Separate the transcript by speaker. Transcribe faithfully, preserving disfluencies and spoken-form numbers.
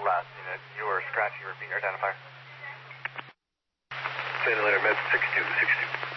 Speaker 1: last unit. You were scratchy. Repeat your identifier.
Speaker 2: Santa Later Med six two, six two.